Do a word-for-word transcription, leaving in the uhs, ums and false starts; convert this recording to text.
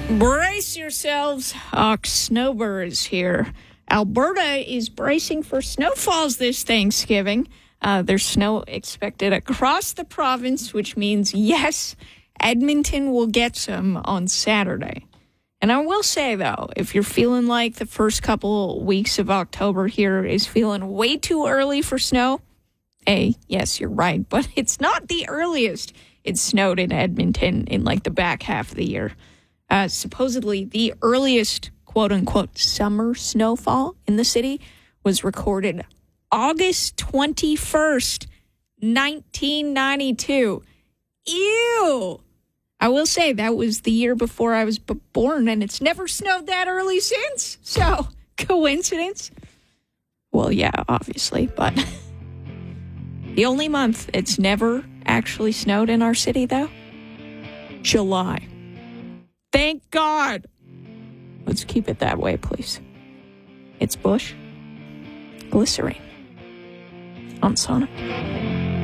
Brace yourselves. Oh, snowbird is here. Alberta is bracing for snowfalls this Thanksgiving. Uh, there's snow expected across the province, which means, yes, Edmonton will get some on Saturday. And I will say, though, if you're feeling like the first couple weeks of October here is feeling way too early for snow, A, yes, you're right, but it's not the earliest it snowed in Edmonton in, like, the back half of the year. Uh, supposedly, the earliest, quote-unquote, summer snowfall in the city was recorded August twenty-first, nineteen ninety-two. Ew! I will say that was the year before I was b- born, and it's never snowed that early since. So, coincidence? Well, yeah, obviously, but the only month it's never actually snowed in our city, though, July. Thank God. Let's keep it that way, please. It's Bush Glycerine on Sonic.